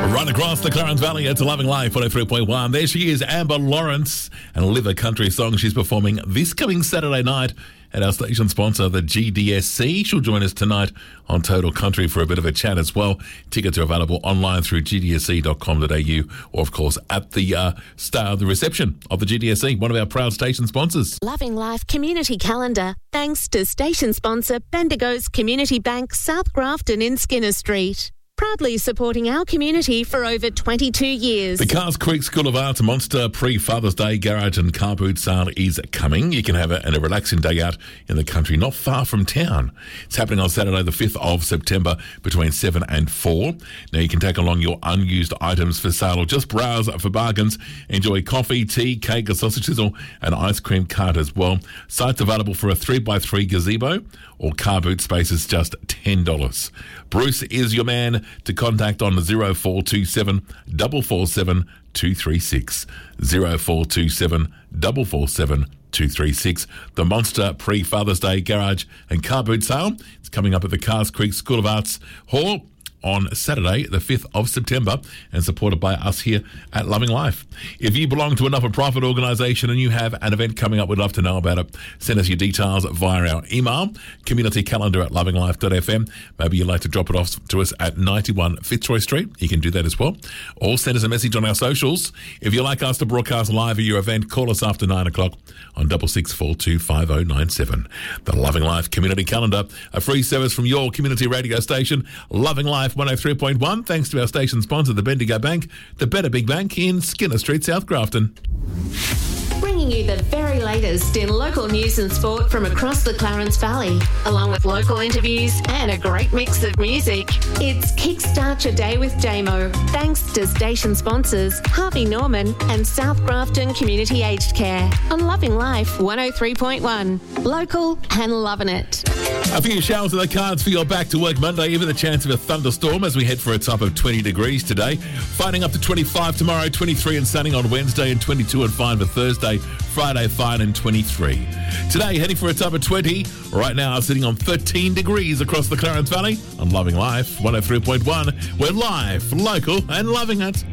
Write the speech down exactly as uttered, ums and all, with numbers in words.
Right across the Clarence Valley, it's Loving Life, one oh three point one. There she is, Amber Lawrence, and Live a Country Song. She's performing this coming Saturday night at our station sponsor, the G D S C. She'll join us tonight on Total Country for a bit of a chat as well. Tickets are available online through g d s c dot com dot a u or, of course, at the uh, star, the reception of the G D S C, one of our proud station sponsors. Loving Life Community Calendar, thanks to station sponsor Bendigo's Community Bank, South Grafton in Skinner Street. Proudly supporting our community for over twenty-two years. The Cars Creek School of Arts Monster pre-Father's Day Garage and Car Boot Sale is coming. You can have a, a relaxing day out in the country not far from town. It's happening on Saturday the fifth of September between seven and four. Now you can take along your unused items for sale or just browse for bargains. Enjoy coffee, tea, cake, a sausage sizzle and ice cream cart as well. Sites available for a three by three gazebo or car boot spaces just ten dollars. Bruce is your man to contact on zero four two seven, four four seven, two three six. zero four two seven, four four seven, two three six. The Monster pre-Father's Day Garage and Car Boot Sale. It's coming up at the Cars Creek School of Arts Hall on Saturday, the fifth of September, and supported by us here at Loving Life. If you belong to a not-for-profit organisation and you have an event coming up, we'd love to know about it. Send us your details via our email, communitycalendar at lovinglife dot f m. Maybe you'd like to drop it off to us at ninety-one Fitzroy Street. You can do that as well. Or send us a message on our socials. If you'd like us to broadcast live at your event, call us after nine o'clock on six six four two five oh nine seven. The Loving Life Community Calendar, a free service from your community radio station, Loving Life one oh three point one, thanks to our station sponsor, the Bendigo Bank, the Better Big Bank in Skinner Street, South Grafton. Bringing you the very latest in local news and sport from across the Clarence Valley, along with local interviews and a great mix of music. It's Kickstart Your Day with Damo, thanks to station sponsors Harvey Norman and South Grafton Community Aged Care on Loving Life one oh three point one. Local and loving it. A few showers in the cards for your back to work Monday, even the chance of a thunderstorm as we head for a top of twenty degrees today. Finding up to twenty-five tomorrow, twenty-three and sunny on Wednesday, and twenty-two and fine for Thursday. Friday, fine and twenty-three. Today, heading for a top of twenty. Right now, sitting on thirteen degrees across the Clarence Valley. I'm Loving Life one oh three point one. We're live, local, and loving it.